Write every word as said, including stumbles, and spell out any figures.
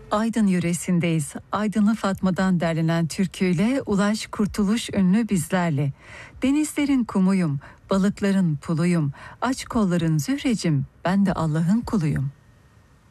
Aydın yöresindeyiz. Aydınlı Fatma'dan derlenen türküyle Ulaş Kurtuluş ünlü bizlerle. Denizlerin kumuyum, balıkların puluyum, aç kolların zührecim, ben de Allah'ın kuluyum.